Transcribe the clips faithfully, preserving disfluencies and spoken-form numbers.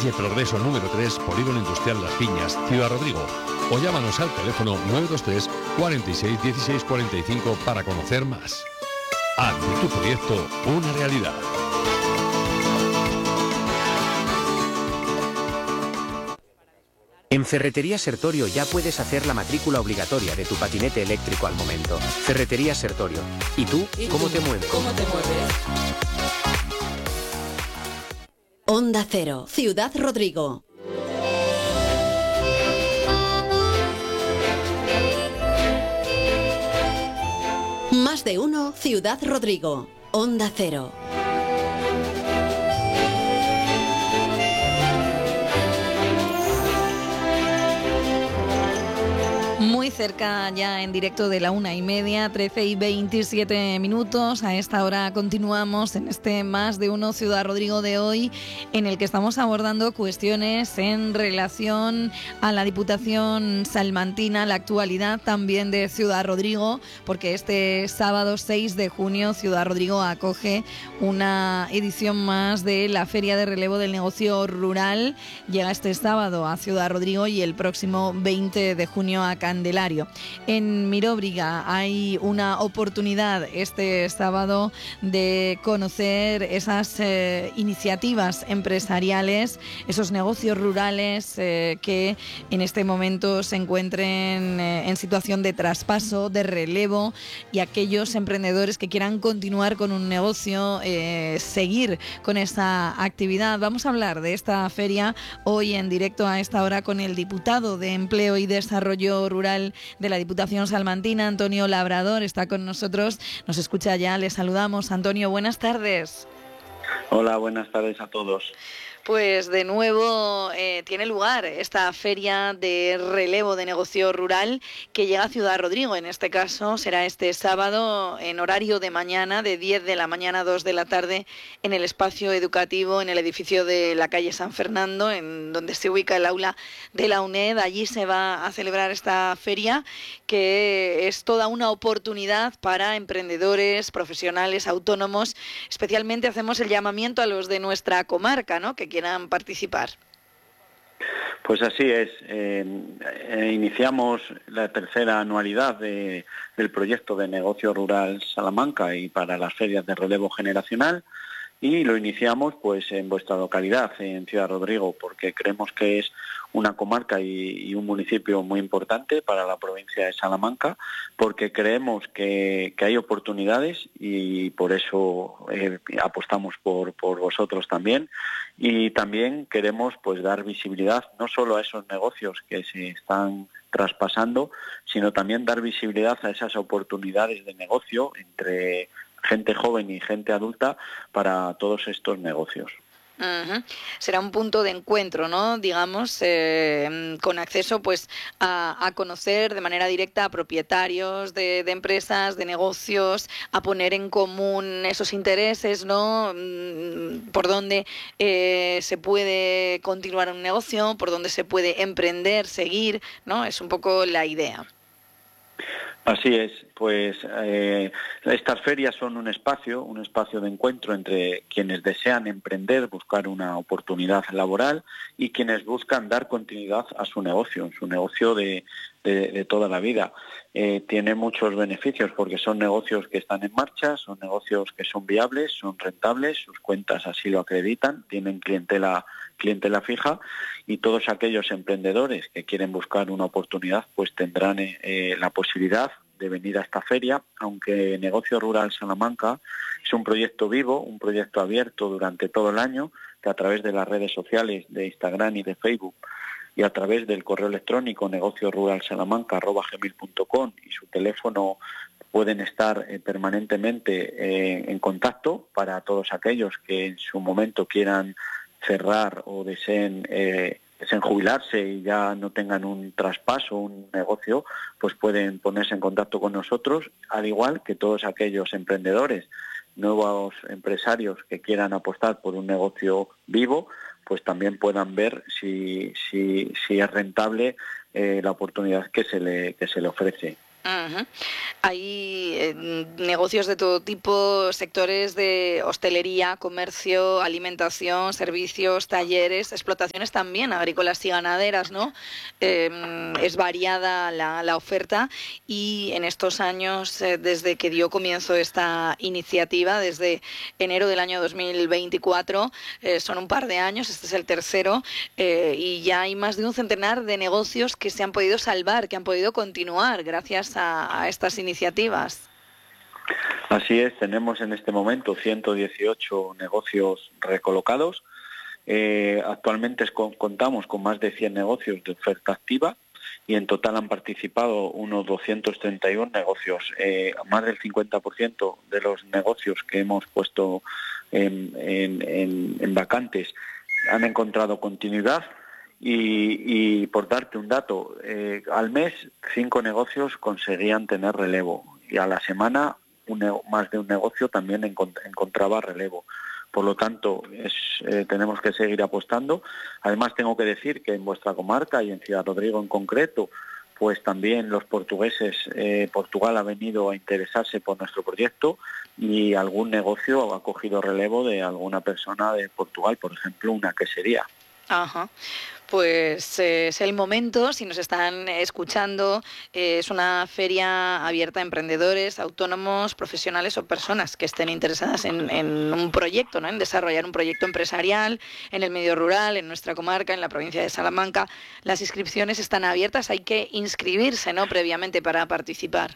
calle Progreso número tres, Polígono Industrial Las Piñas, Ciudad Rodrigo. O llámanos al teléfono nueve dos tres, cuarenta y seis, dieciséis cuarenta y cinco para conocer más. Haz de tu proyecto una realidad. En Ferretería Sertorio ya puedes hacer la matrícula obligatoria de tu patinete eléctrico al momento. Ferretería Sertorio. ¿Y tú? ¿Y ¿Cómo tú? te mueves? ¿Cómo te mueves? Onda Cero, Ciudad Rodrigo. Más de uno, Ciudad Rodrigo. Onda Cero. Muy cerca ya en directo de la una y media, trece y veintisiete minutos. A esta hora continuamos en este Más de Uno Ciudad Rodrigo de hoy, en el que estamos abordando cuestiones en relación a la Diputación salmantina, la actualidad también de Ciudad Rodrigo, porque este sábado seis de junio Ciudad Rodrigo acoge una edición más de la Feria de Relevo del Negocio Rural. Llega este sábado a Ciudad Rodrigo y el próximo veinte de junio a Candelario. En Miróbriga hay una oportunidad este sábado de conocer esas eh, iniciativas empresariales, esos negocios rurales eh, que en este momento se encuentren eh, en situación de traspaso, de relevo, y aquellos emprendedores que quieran continuar con un negocio, eh, seguir con esa actividad. Vamos a hablar de esta feria hoy en directo a esta hora con el diputado de Empleo y Desarrollo Rural de la Diputación salmantina, Antonio Labrador, está con nosotros, nos escucha ya, le saludamos. Antonio, buenas tardes. Hola, buenas tardes a todos. Pues de nuevo eh, tiene lugar esta feria de relevo de negocio rural que llega a Ciudad Rodrigo. En este caso será este sábado en horario de mañana, de diez de la mañana a dos de la tarde, en el espacio educativo, en el edificio de la calle San Fernando, en donde se ubica el aula de la UNED. Allí se va a celebrar esta feria, que es toda una oportunidad para emprendedores, profesionales, autónomos. Especialmente hacemos el llamamiento a los de nuestra comarca, ¿no?, que quieran participar. Pues así es. Eh, eh, iniciamos la tercera anualidad de, del proyecto de negocio rural Salamanca y para las ferias de relevo generacional, y lo iniciamos pues en vuestra localidad, en Ciudad Rodrigo, porque creemos que es una comarca y, y un municipio muy importante para la provincia de Salamanca, porque creemos que, que hay oportunidades y por eso eh, apostamos por, por vosotros también, y también queremos pues dar visibilidad no solo a esos negocios que se están traspasando, sino también dar visibilidad a esas oportunidades de negocio entre gente joven y gente adulta para todos estos negocios. Uh-huh. Será un punto de encuentro, ¿no?, digamos, eh, con acceso pues a, a conocer de manera directa a propietarios de, de empresas, de negocios, a poner en común esos intereses, ¿no?, por dónde eh, se puede continuar un negocio, por dónde se puede emprender, seguir, ¿no? Es un poco la idea. Así es, pues eh, estas ferias son un espacio, un espacio de encuentro entre quienes desean emprender, buscar una oportunidad laboral, y quienes buscan dar continuidad a su negocio, su negocio de, de, de toda la vida. Eh, tiene muchos beneficios porque son negocios que están en marcha, son negocios que son viables, son rentables, sus cuentas así lo acreditan, tienen clientela clientela fija, y todos aquellos emprendedores que quieren buscar una oportunidad pues tendrán eh, la posibilidad de venir a esta feria, aunque Negocio Rural Salamanca es un proyecto vivo, un proyecto abierto durante todo el año, que a través de las redes sociales de Instagram y de Facebook y a través del correo electrónico negocio rural salamanca arroba gmail punto com y su teléfono pueden estar eh, permanentemente eh, en contacto para todos aquellos que en su momento quieran cerrar o deseen, eh, deseen jubilarse y ya no tengan un traspaso, un negocio, pues pueden ponerse en contacto con nosotros, al igual que todos aquellos emprendedores, nuevos empresarios que quieran apostar por un negocio vivo, pues también puedan ver si, si, si es rentable eh, la oportunidad que se le, que se le ofrece. Uh-huh. Hay eh, negocios de todo tipo, sectores de hostelería, comercio, alimentación, servicios, talleres, explotaciones también agrícolas y ganaderas, ¿no? Eh, es variada la, la oferta y en estos años, eh, desde que dio comienzo esta iniciativa, desde enero del año dos mil veinticuatro, eh, son un par de años, este es el tercero, eh, y ya hay más de un centenar de negocios que se han podido salvar, que han podido continuar gracias A, a estas iniciativas. Así es, tenemos en este momento ciento dieciocho negocios recolocados. Eh, actualmente con, contamos con más de cien negocios de oferta activa y en total han participado unos doscientos treinta y uno negocios. Eh, más del cincuenta por ciento de los negocios que hemos puesto en, en, en, en vacantes han encontrado continuidad. Y, y por darte un dato, eh, al mes cinco negocios conseguían tener relevo y a la semana un, más de un negocio también encont- encontraba relevo. Por lo tanto, es, eh, tenemos que seguir apostando. Además, tengo que decir que en vuestra comarca y en Ciudad Rodrigo en concreto, pues también los portugueses, eh, Portugal ha venido a interesarse por nuestro proyecto y algún negocio ha cogido relevo de alguna persona de Portugal, por ejemplo, una quesería. Ajá. Pues eh, es el momento, si nos están escuchando, eh, es una feria abierta a emprendedores, autónomos, profesionales o personas que estén interesadas en, en un proyecto, ¿no? En desarrollar un proyecto empresarial en el medio rural, en nuestra comarca, en la provincia de Salamanca. Las inscripciones están abiertas, hay que inscribirse, ¿no?, previamente para participar.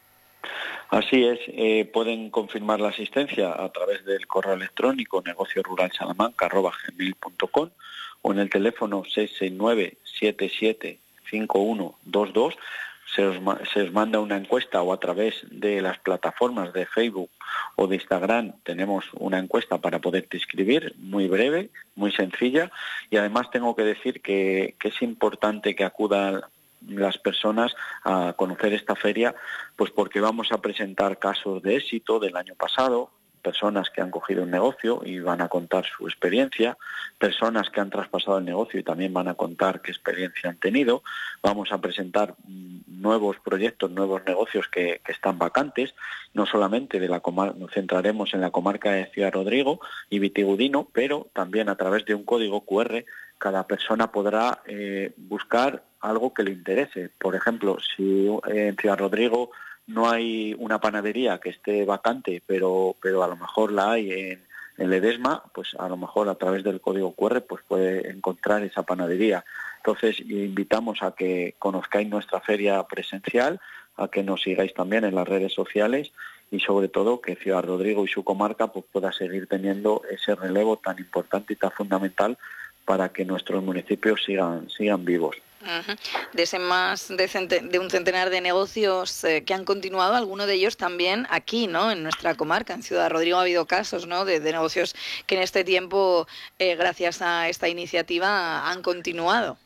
Así es, eh, pueden confirmar la asistencia a través del correo electrónico negocio rural salamanca arroba gmail punto com o en el teléfono seis seis nueve, siete siete, cinco uno dos dos. Se os, se os manda una encuesta o a través de las plataformas de Facebook o de Instagram tenemos una encuesta para poderte inscribir, muy breve, muy sencilla, y además tengo que decir que, que es importante que acudan las personas a conocer esta feria, pues porque vamos a presentar casos de éxito del año pasado, personas que han cogido un negocio y van a contar su experiencia, personas que han traspasado el negocio y también van a contar qué experiencia han tenido. Vamos a presentar nuevos proyectos, nuevos negocios que, que están vacantes, no solamente de la comarca, nos centraremos en la comarca de Ciudad Rodrigo y Vitigudino, pero también a través de un código cu erre cada persona podrá eh, buscar algo que le interese. Por ejemplo, si eh, en Ciudad Rodrigo no hay una panadería que esté vacante, pero pero a lo mejor la hay en, en Ledesma, pues a lo mejor a través del código cu erre pues puede encontrar esa panadería. Entonces, invitamos a que conozcáis nuestra feria presencial, a que nos sigáis también en las redes sociales y sobre todo que Ciudad Rodrigo y su comarca pues pueda seguir teniendo ese relevo tan importante y tan fundamental para que nuestros municipios sigan sigan vivos. Uh-huh. De ese más de, cente, de un centenar de negocios eh, que han continuado, algunos de ellos también aquí, ¿no?, en nuestra comarca, en Ciudad Rodrigo ha habido casos, ¿no?, de, de negocios que en este tiempo, eh, gracias a esta iniciativa, han continuado.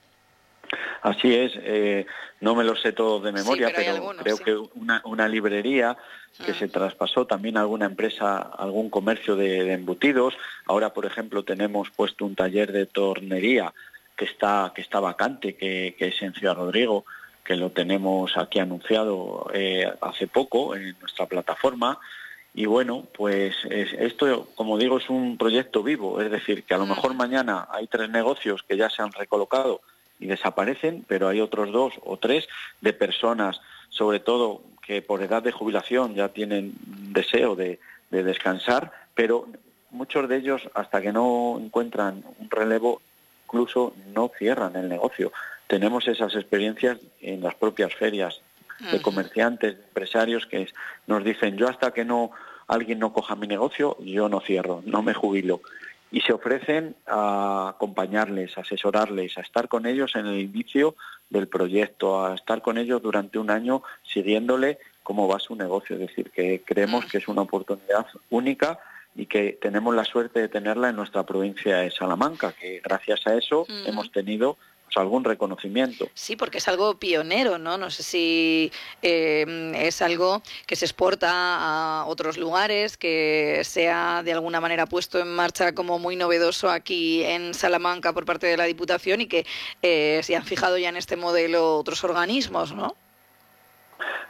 Así es, eh, no me lo sé todo de memoria, sí, pero, pero algunos, creo sí. que una, una librería que uh-huh. se traspasó, también alguna empresa, algún comercio de, de embutidos. Ahora, por ejemplo, tenemos puesto un taller de tornería que está que está vacante, que, que es en Ciudad Rodrigo, que lo tenemos aquí anunciado eh, hace poco en nuestra plataforma. Y bueno, pues es, esto, como digo, es un proyecto vivo, es decir, que a lo mejor mañana hay tres negocios que ya se han recolocado y desaparecen, pero hay otros dos o tres de personas, sobre todo que por edad de jubilación ya tienen deseo de, de descansar, pero muchos de ellos, hasta que no encuentran un relevo, incluso no cierran el negocio. Tenemos esas experiencias en las propias ferias de comerciantes, de empresarios que nos dicen, yo hasta que no alguien no coja mi negocio, yo no cierro, no me jubilo. Y se ofrecen a acompañarles, a asesorarles, a estar con ellos en el inicio del proyecto, a estar con ellos durante un año siguiéndole cómo va su negocio. Es decir, que creemos que es una oportunidad única y que tenemos la suerte de tenerla en nuestra provincia de Salamanca, que gracias a eso uh-huh. hemos tenido pues, algún reconocimiento. Sí, porque es algo pionero, ¿no? No sé si eh, es algo que se exporta a otros lugares, que sea de alguna manera puesto en marcha como muy novedoso aquí en Salamanca por parte de la Diputación y que eh, se han fijado ya en este modelo otros organismos, ¿no?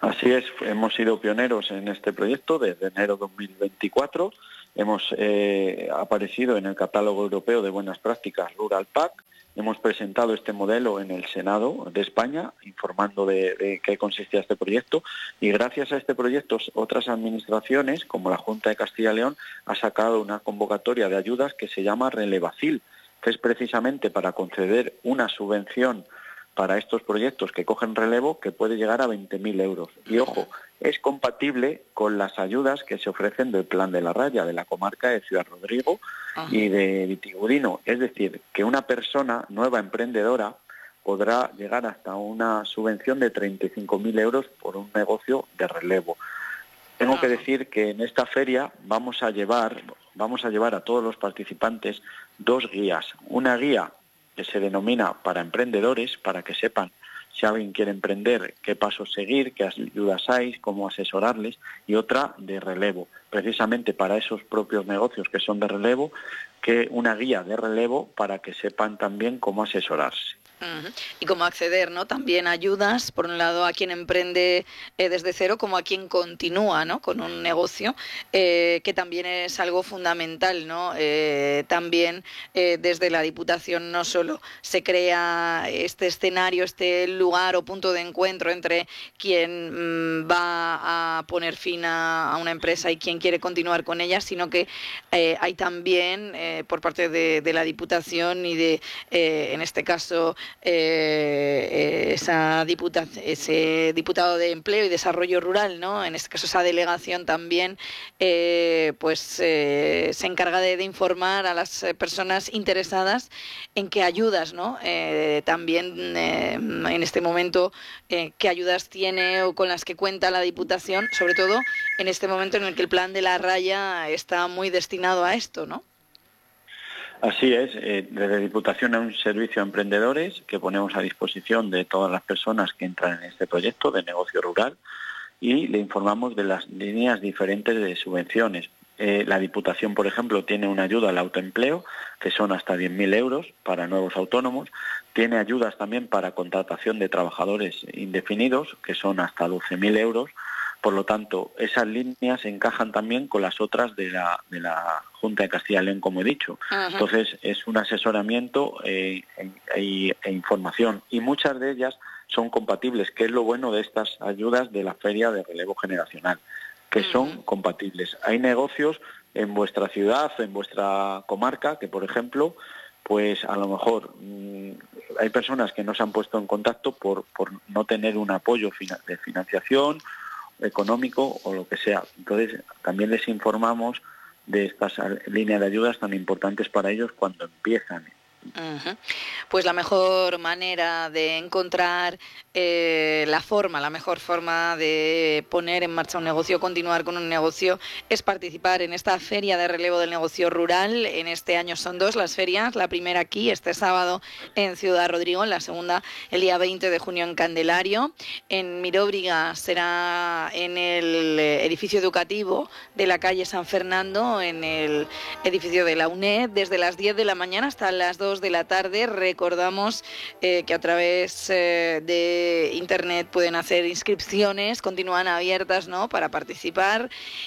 Así es, hemos sido pioneros en este proyecto desde enero de dos mil veinticuatro. Hemos eh, aparecido en el Catálogo Europeo de Buenas Prácticas Rural P A C. Hemos presentado este modelo en el Senado de España, informando de, de qué consistía este proyecto, y gracias a este proyecto otras administraciones, como la Junta de Castilla y León, ha sacado una convocatoria de ayudas que se llama Relevacil, que es precisamente para conceder una subvención para estos proyectos que cogen relevo que puede llegar a veinte mil euros. Y ojo, es compatible con las ayudas que se ofrecen del Plan de la Raya, de la comarca de Ciudad Rodrigo y de Vitigudino. Es decir, que una persona nueva emprendedora podrá llegar hasta una subvención de treinta y cinco mil euros por un negocio de relevo. Tengo que decir que en esta feria vamos a llevar, vamos a llevar a todos los participantes dos guías. Una guía que se denomina para emprendedores, para que sepan si alguien quiere emprender, qué pasos seguir, qué ayudas hay, cómo asesorarles, y otra de relevo, precisamente para esos propios negocios que son de relevo, que una guía de relevo para que sepan también cómo asesorarse. Uh-huh. Y cómo acceder, ¿no? También ayudas, por un lado, a quien emprende eh, desde cero, como a quien continúa, ¿no? Con un negocio, eh, que también es algo fundamental, ¿no? Eh, también eh, desde la Diputación no solo se crea este escenario, este lugar o punto de encuentro entre quien mmm, va a poner fin a, a una empresa y quien quiere continuar con ella, sino que eh, hay también eh, por parte de, de la Diputación y de, eh, en este caso, Eh, esa diputa, ese diputado de Empleo y Desarrollo Rural, ¿no? En este caso esa delegación también, eh, pues eh, se encarga de, de informar a las personas interesadas en qué ayudas, ¿no? Eh, también eh, en este momento eh, qué ayudas tiene o con las que cuenta la Diputación, sobre todo en este momento en el que el Plan de la Raya está muy destinado a esto, ¿no? Así es, eh, desde Diputación hay un servicio a emprendedores que ponemos a disposición de todas las personas que entran en este proyecto de negocio rural y le informamos de las líneas diferentes de subvenciones. Eh, la Diputación, por ejemplo, tiene una ayuda al autoempleo, que son hasta diez mil euros para nuevos autónomos. Tiene ayudas también para contratación de trabajadores indefinidos, que son hasta doce mil euros. Por lo tanto, esas líneas encajan también con las otras de la, de la Junta de Castilla y León, como he dicho. Ajá. Entonces, es un asesoramiento eh, e, e información. Y muchas de ellas son compatibles, que es lo bueno de estas ayudas de la Feria de Relevo Generacional, que uh-huh. son compatibles. Hay negocios en vuestra ciudad, en vuestra comarca, que, por ejemplo, pues a lo mejor mmm, hay personas que no se han puesto en contacto por, por no tener un apoyo fina- de financiación económico o lo que sea. Entonces, también les informamos de estas líneas de ayudas tan importantes para ellos cuando empiezan. Uh-huh. Pues la mejor manera de encontrar eh, la forma, la mejor forma de poner en marcha un negocio, continuar con un negocio, es participar en esta feria de relevo del negocio rural. En este año son dos las ferias, la primera aquí este sábado en Ciudad Rodrigo, la segunda el día veinte de junio en Candelario. En Miróbriga será en el edificio educativo de la calle San Fernando, en el edificio de la UNED, desde las diez de la mañana hasta las dos de la tarde. Recordamos eh, que a través eh, de internet pueden hacer inscripciones, continúan abiertas, ¿no?, para participar,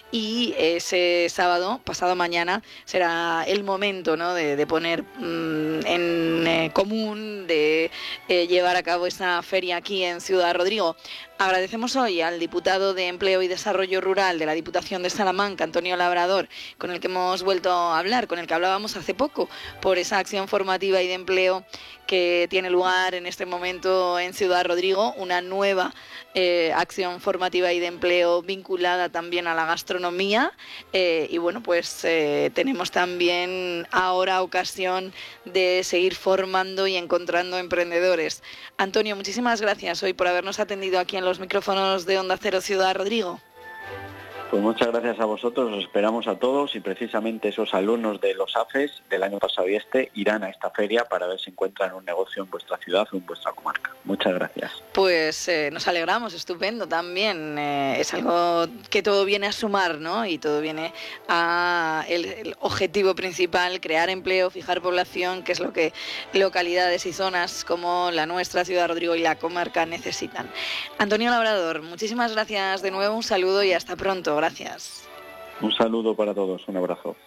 y ese sábado, pasado mañana, será el momento, ¿no?, de, de poner mmm, en eh, común, de eh, llevar a cabo esa feria aquí en Ciudad Rodrigo. Agradecemos hoy al diputado de Empleo y Desarrollo Rural de la Diputación de Salamanca, Antonio Labrador, con el que hemos vuelto a hablar, con el que hablábamos hace poco, por esa acción formativa y de empleo que tiene lugar en este momento en Ciudad Rodrigo, una nueva eh, acción formativa y de empleo vinculada también a la gastronomía. Eh, y bueno, pues eh, tenemos también ahora ocasión de seguir formando y encontrando emprendedores. Antonio, muchísimas gracias hoy por habernos atendido aquí en los micrófonos de Onda Cero Ciudad Rodrigo. Pues muchas gracias a vosotros, os esperamos a todos y precisamente esos alumnos de los A F E S del año pasado y este irán a esta feria para ver si encuentran un negocio en vuestra ciudad o en vuestra comarca. Muchas gracias. Pues eh, nos alegramos, estupendo también. Eh, es algo que todo viene a sumar, ¿no? Y todo viene a el, el objetivo principal, crear empleo, fijar población, que es lo que localidades y zonas como la nuestra, Ciudad Rodrigo y la comarca necesitan. Antonio Labrador, muchísimas gracias de nuevo, un saludo y hasta pronto. Gracias. Un saludo para todos, un abrazo.